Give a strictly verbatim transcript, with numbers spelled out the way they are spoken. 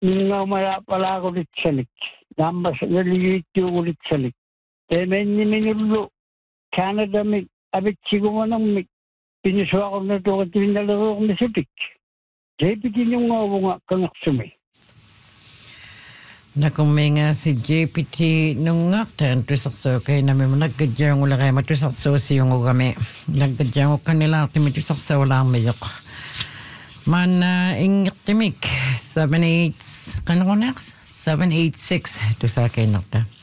Nga maya pala ako ritsanik. Nambas nalilito ko ritsanik. Temen ni Minullo. Canada mig. Abit sigo mo nang mig. Piniswa ko na ito at pinalaro ko na sitik. J P T yung nga nga kangaksumi. Nakuminga si J P T nung nga tayo trisakso kay namin mo nagkadyang wala kayo matrisakso siyong kami. Nagkadyang kanila at matrisakso wala ang mayok. Man uh, ingat timik seven eight kan ko next seven eight six to sa kay nakta.